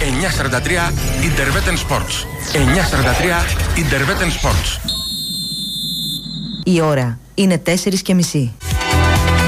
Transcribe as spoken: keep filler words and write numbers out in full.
εννιακόσια σαράντα τρία Interveten Sports. εννιακόσια σαράντα τρία Interveten Sports. Η ώρα είναι τέσσερις και μισή.